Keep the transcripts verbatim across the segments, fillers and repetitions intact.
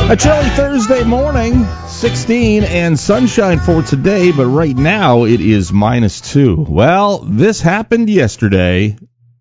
A chilly Thursday morning, sixteen and sunshine for today, but right now it is minus two. Well, this happened yesterday.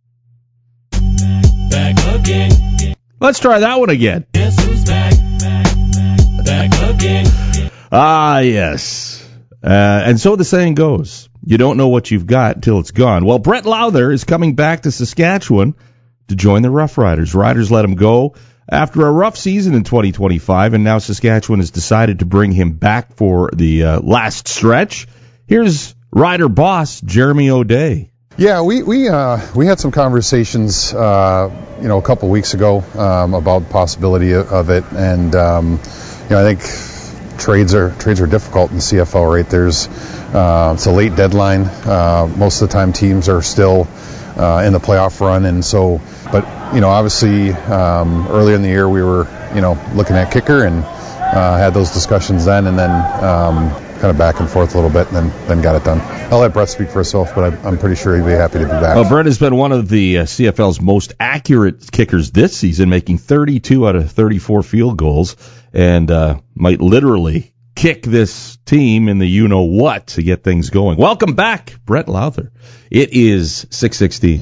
Back again. Let's try that one again. Guess who's back? Back again. Ah, yes. Uh, and so the saying goes, you don't know what you've got till it's gone. Well, Brett Lowther is coming back to Saskatchewan to join the Rough Riders. Riders let him go after a rough season in twenty twenty-five, and now Saskatchewan has decided to bring him back for the uh, last stretch. Here's Rider boss Jeremy O'Day. Yeah, we we uh, we had some conversations, uh, you know, a couple weeks ago um, about the possibility of it, and um, you know, I think trades are trades are difficult in C F L. Right, there's uh, it's a late deadline. Uh, most of the time, teams are still uh, in the playoff run, and so, but you know, obviously, um, earlier in the year we were, you know, looking at kicker and uh, had those discussions then, and then um, kind of back and forth a little bit, and then then got it done. I'll let Brett speak for himself, but I, I'm pretty sure he'd be happy to be back. Well, Brett has been one of the uh, C F L's most accurate kickers this season, making thirty-two out of thirty-four field goals, and uh, might literally kick this team in the you-know-what to get things going. Welcome back, Brett Lowther. It is six sixteen.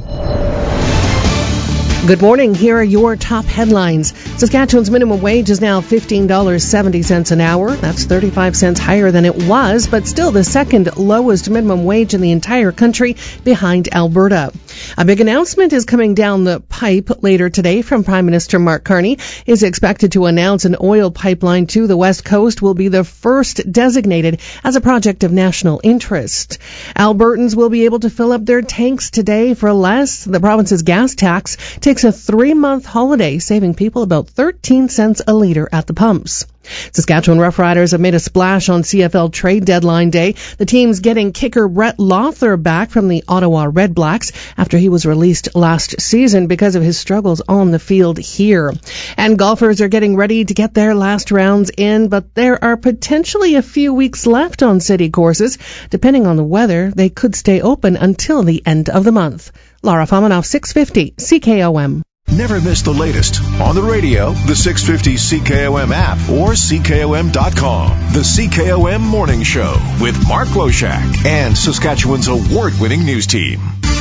Good morning. Here are your top headlines. Saskatchewan's minimum wage is now fifteen dollars and seventy cents an hour. That's thirty-five cents higher than it was, but still the second lowest minimum wage in the entire country, behind Alberta. A big announcement is coming down the pipe later today from Prime Minister Mark Carney. He is expected to announce an oil pipeline to the West Coast will be the first designated as a project of national interest. Albertans will be able to fill up their tanks today for less. The province's gas tax takes a three-month holiday, saving people about thirteen cents a litre at the pumps. Saskatchewan Rough Riders have made a splash on C F L trade deadline day. The team's getting kicker Brett Lowther back from the Ottawa Red Blacks after he was released last season because of his struggles on the field here. And golfers are getting ready to get their last rounds in, but there are potentially a few weeks left on city courses. Depending on the weather, they could stay open until the end of the month. Laura Fomanoff, six fifty C K O M. Never miss the latest on the radio, the six fifty C K O M app, or C K O M dot com. The C K O M Morning Show with Mark Loshak and Saskatchewan's award-winning news team.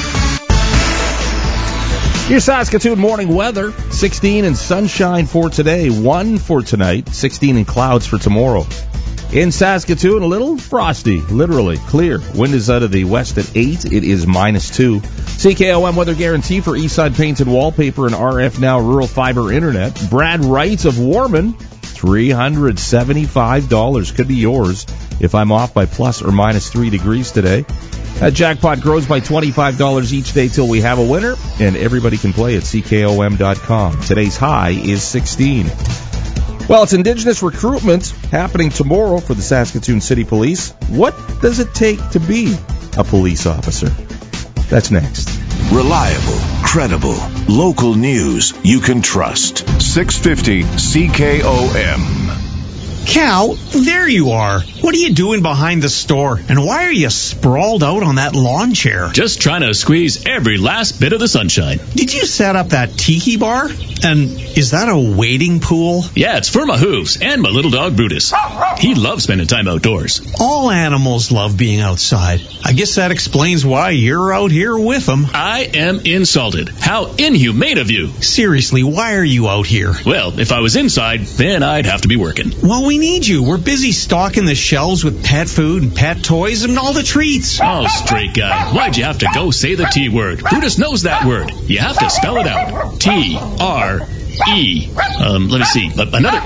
Your Saskatoon morning weather, sixteen and sunshine for today, one for tonight, sixteen and clouds for tomorrow. In Saskatoon, a little frosty, literally clear. Wind is out of the west at eight. It is minus two. C K O M weather guarantee for Eastside Paint and Wallpaper and R F Now Rural Fiber Internet. Brad Wright of Warman, three hundred seventy-five dollars. Could be yours if I'm off by plus or minus three degrees today. That jackpot grows by twenty-five dollars each day till we have a winner, and everybody can play at C K O M dot com. Today's high is sixteen. Well, it's Indigenous recruitment happening tomorrow for the Saskatoon City Police. What does it take to be a police officer? That's next. Reliable, credible, local news you can trust. six fifty C K O M. Cal, there you are. What are you doing behind the store? And why are you sprawled out on that lawn chair? Just trying to squeeze every last bit of the sunshine. Did you set up that tiki bar? And is that a wading pool? Yeah, it's for my hooves and my little dog Brutus. He loves spending time outdoors. All animals love being outside. I guess that explains why you're out here with them. I am insulted. How inhumane of you. Seriously, why are you out here? Well, if I was inside, then I'd have to be working. Well, we need you. We're busy stocking the shelves with pet food and pet toys and all the treats. Oh, straight guy. Why'd you have to go say the T word? Brutus knows that word. You have to spell it out. T R E. Um, let me see. Another